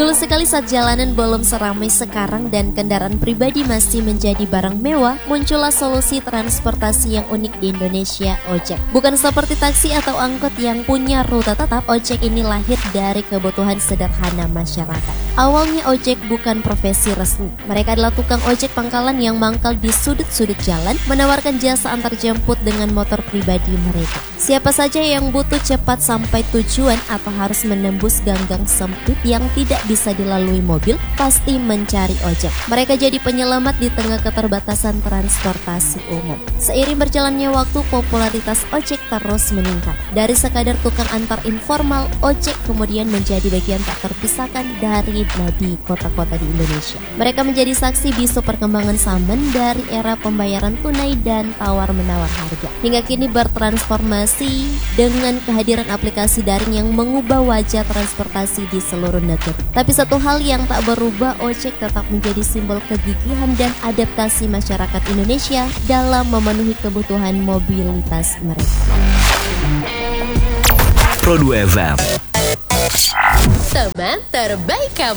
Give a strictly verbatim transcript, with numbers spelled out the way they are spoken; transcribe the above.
Dulu sekali saat jalanan belum seramai sekarang dan kendaraan pribadi masih menjadi barang mewah, muncullah solusi transportasi yang unik di Indonesia, ojek. Bukan seperti taksi atau angkot yang punya rute tetap, ojek ini lahir dari kebutuhan sederhana masyarakat. Awalnya ojek bukan profesi resmi. Mereka adalah tukang ojek pangkalan yang mangkal di sudut-sudut jalan, menawarkan jasa antar jemput dengan motor pribadi mereka. Siapa saja yang butuh cepat sampai tujuan atau harus menembus gang-gang sempit yang tidak bisa dilalui mobil, pasti mencari ojek. Mereka jadi penyelamat di tengah keterbatasan transportasi umum. Seiring berjalannya waktu, popularitas ojek terus meningkat. Dari sekadar tukang antar informal, ojek kemudian menjadi bagian tak terpisahkan dari nadi kota-kota di Indonesia. Mereka menjadi saksi bisu perkembangan zaman dari era pembayaran tunai dan tawar-menawar harga, hingga kini bertransformasi dengan kehadiran aplikasi daring yang mengubah wajah transportasi di seluruh negeri. Tapi satu hal yang tak berubah, ojek tetap menjadi simbol kegigihan dan adaptasi masyarakat Indonesia dalam memenuhi kebutuhan mobilitas mereka. Pro dua F M, teman terbaik kamu.